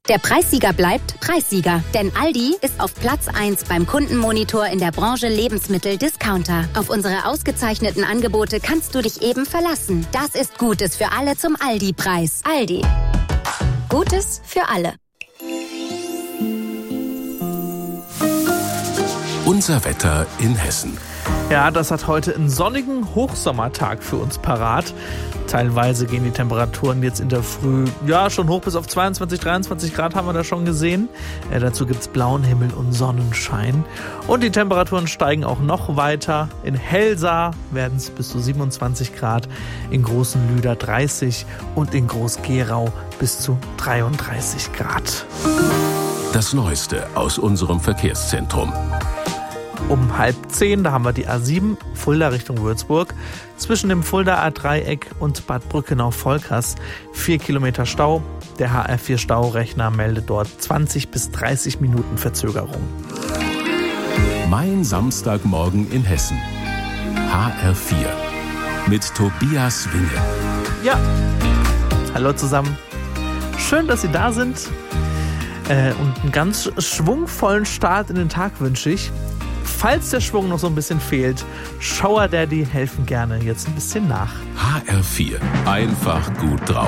Der Preissieger bleibt Preissieger. Denn Aldi ist auf Platz 1 beim Kundenmonitor in der Branche Lebensmittel-Discounter. Auf unsere ausgezeichneten Angebote kannst du dich eben verlassen. Das ist Gutes für alle zum Aldi-Preis. Aldi. Gutes für alle. Unser Wetter in Hessen. Ja, das hat heute einen sonnigen Hochsommertag für uns parat. Teilweise gehen die Temperaturen jetzt in der Früh schon hoch bis auf 22, 23 Grad haben wir da schon gesehen. Dazu gibt's blauen Himmel und Sonnenschein. Und die Temperaturen steigen auch noch weiter. In Helsa werden es bis zu 27 Grad, in Großen Lüder 30 und in Groß-Gerau bis zu 33 Grad. Das Neueste aus unserem Verkehrszentrum. Um 9:30, da haben wir die A7 Fulda Richtung Würzburg. Zwischen dem Fuldaer Dreieck und Bad Brückenau-Volkers 4 Kilometer Stau. Der HR4 Staurechner meldet dort 20 bis 30 Minuten Verzögerung. Mein Samstagmorgen in Hessen. HR4 mit Tobias Winge. Ja, hallo zusammen. Schön, dass Sie da sind. Und einen ganz schwungvollen Start in den Tag wünsche ich. Falls der Schwung noch so ein bisschen fehlt, Shower Daddy helfen gerne jetzt ein bisschen nach. HR4, einfach gut drauf.